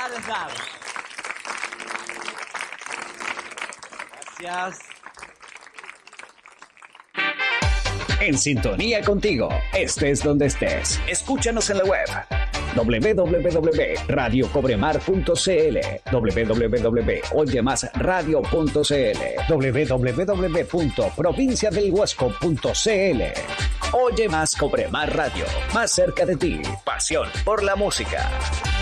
Felicidades, Dado. Gracias. En sintonía contigo, estés donde estés. Escúchanos en la web www.radiocobremar.cl, www.oyemasradio.cl, www.provinciadelhuasco.cl. Oye Más Cobremar Radio, más cerca de ti. Pasión por la música.